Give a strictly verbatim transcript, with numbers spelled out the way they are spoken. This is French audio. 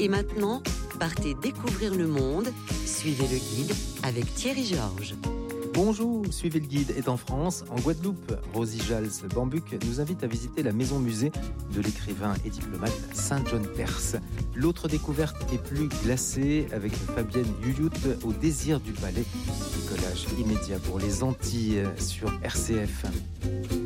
Et maintenant, partez découvrir le monde. Suivez le guide avec Thierry Georges. Bonjour, Suivez le guide est en France, en Guadeloupe. Rosie Jals Bambuc nous invite à visiter la maison-musée de l'écrivain et diplomate Saint John Perse. L'autre découverte est plus glacée avec Fabienne Yuyut au désir du palais. Décollage immédiat pour les Antilles sur R C F.